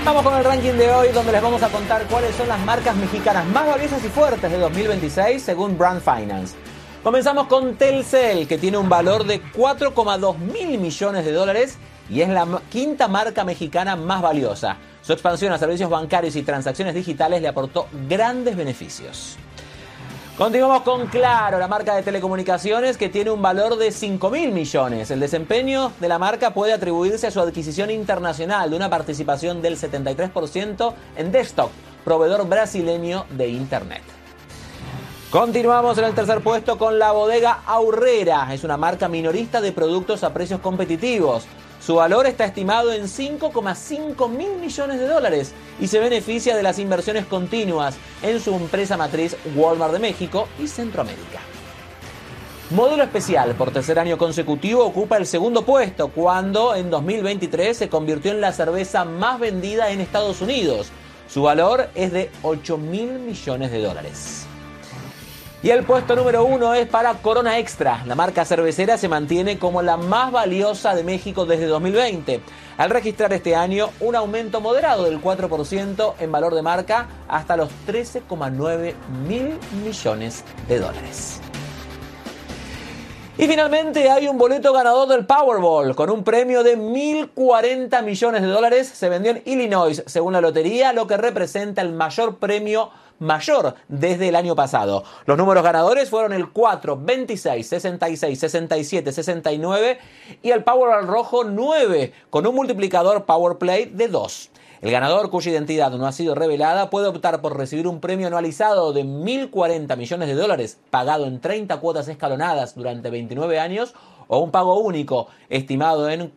Vamos con el ranking de hoy, donde les vamos a contar cuáles son las marcas mexicanas más valiosas y fuertes de 2026 según Brand Finance. Comenzamos con Telcel, que tiene un valor de 4,2 mil millones de dólares y es la quinta marca mexicana más valiosa. Su expansión a servicios bancarios y transacciones digitales le aportó grandes beneficios. Continuamos con Claro, la marca de telecomunicaciones que tiene un valor de 5 mil millones. El desempeño de la marca puede atribuirse a su adquisición internacional de una participación del 73% en Desktop, proveedor brasileño de Internet. Continuamos en el tercer puesto con la bodega Aurrera. Es una marca minorista de productos a precios competitivos. Su valor está estimado en 5,5 mil millones de dólares y se beneficia de las inversiones continuas en su empresa matriz Walmart de México y Centroamérica. Modelo Especial, por tercer año consecutivo, ocupa el segundo puesto cuando en 2023 se convirtió en la cerveza más vendida en Estados Unidos. Su valor es de 8 mil millones de dólares. Y el puesto número 1 es para Corona Extra. La marca cervecera se mantiene como la más valiosa de México desde 2020, al registrar este año un aumento moderado del 4% en valor de marca hasta los 13,9 mil millones de dólares. Y finalmente hay un boleto ganador del Powerball con un premio de 1.040 millones de dólares. Se vendió en Illinois, según la lotería, lo que representa el mayor premio desde el año pasado. Los números ganadores fueron el 4, 26, 66, 67, 69 y el Powerball rojo 9, con un multiplicador Powerplay de 2. El ganador, cuya identidad no ha sido revelada, puede optar por recibir un premio anualizado de 1.040 millones de dólares, pagado en 30 cuotas escalonadas durante 29 años, o un pago único estimado en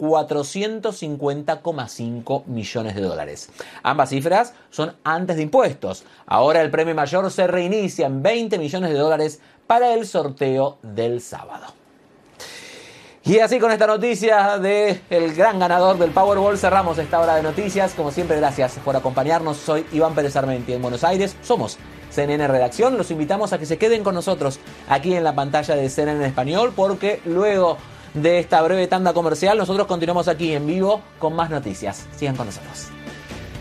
450,5 millones de dólares. Ambas cifras son antes de impuestos. Ahora el premio mayor se reinicia en 20 millones de dólares para el sorteo del sábado. Y así, con esta noticia del gran ganador del Powerball, cerramos esta hora de noticias. Como siempre, gracias por acompañarnos. Soy Iván Pérez Armenti en Buenos Aires. Somos CNN Redacción. Los invitamos a que se queden con nosotros aquí en la pantalla de CNN en español, porque luego de esta breve tanda comercial nosotros continuamos aquí en vivo con más noticias. Sigan con nosotros.